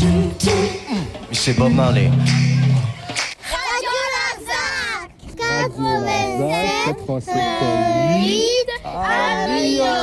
C'est Bob Marley. Radio Larzac 87.8 à Lyon.